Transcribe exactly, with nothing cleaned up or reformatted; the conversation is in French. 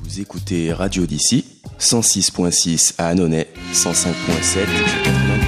Vous écoutez Radio d'ici, cent six point six à Annonay, cent cinq point sept